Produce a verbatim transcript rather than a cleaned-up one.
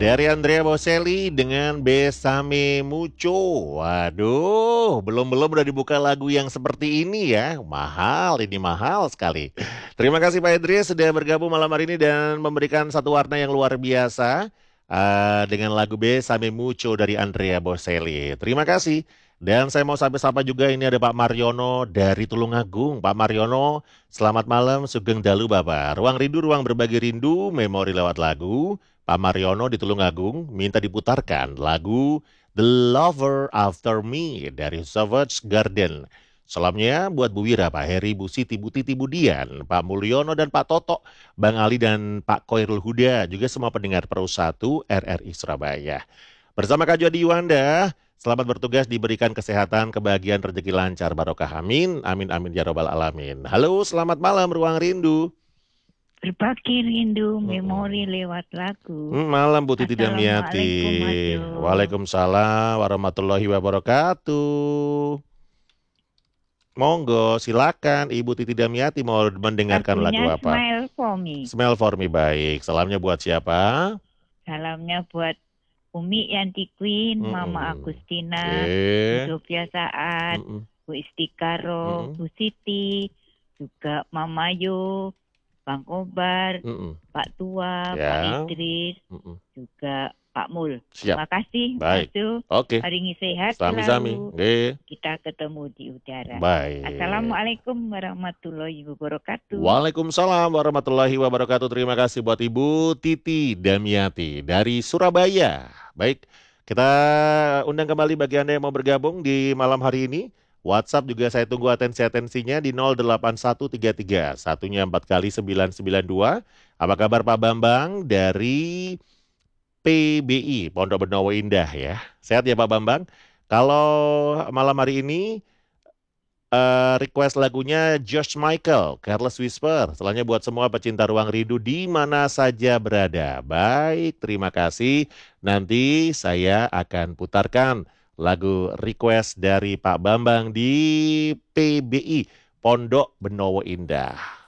Dari Andrea Bocelli dengan Besame Mucho. Waduh, belum-belum udah dibuka lagu yang seperti ini ya. Mahal, ini mahal sekali. Terima kasih Pak Idris sudah bergabung malam hari ini dan memberikan satu warna yang luar biasa eh, dengan lagu Besame Mucho dari Andrea Bocelli. Terima kasih. Dan saya mau sapa-sapa juga ini ada Pak Mariono dari Tulungagung. Pak Mariono, selamat malam, Sugeng Dalu Bapak. Ruang rindu, ruang berbagi rindu, memori lewat lagu. Pak Mariono di Tulungagung minta diputarkan lagu The Lover After Me dari Savage Garden. Salamnya buat Bu Wira, Pak Heri, Bu Siti, Bu Titi, Bu Dian, Pak Mulyono dan Pak Toto, Bang Ali dan Pak Koirul Huda, juga semua pendengar Pro satu R R I Surabaya. Bersama Kak Jody Yuwanda, selamat bertugas, diberikan kesehatan, kebahagiaan, rezeki lancar, barokah, amin, amin, amin, ya robbal alamin. Halo, selamat malam, Ruang Rindu. Berbagi rindu Mm-mm. memori lewat lagu. Hmm, Malam Bu Titi Damiati. Assalamualaikum, Mas. Waalaikumsalam warahmatullahi wabarakatuh. Monggo, silakan Ibu Titi Damiati mau mendengarkan lagu Lagunya apa? Smile for Me. Smile for Me, baik. Salamnya buat siapa? Salamnya buat Umi Yanti Queen, Mm-mm. Mama Agustina, Oke. Bu Sofia Saat, Mm-mm. Bu Istikaro, Mm-mm. Bu Siti, juga Mama Yo, Bang Kobar, Mm-mm. Pak Tua, Ya. Pak Idris, Mm-mm. juga Pak Mul. Siap. Terima kasih, Baik. Mas. Oke. Hari ini sehat Sami-sami. selalu. Oke. Kita ketemu di udara. Baik. Assalamualaikum warahmatullahi wabarakatuh. Waalaikumsalam warahmatullahi wabarakatuh. Terima kasih buat Ibu Titi Damiati dari Surabaya. Baik, kita undang kembali bagi Anda yang mau bergabung di malam hari ini. WhatsApp juga saya tunggu atensi-atensinya di nol delapan satu tiga tiga, satunya empat kali sembilan sembilan dua. Apa kabar Pak Bambang dari P B I, Pondok Benowo Indah ya. Sehat ya Pak Bambang? Kalau malam hari ini Uh, request lagunya George Michael, Careless Whisper. Selanjutnya buat semua pecinta ruang rindu di mana saja berada. Baik, terima kasih. Nanti saya akan putarkan lagu request dari Pak Bambang di P B I, Pondok Benowo Indah.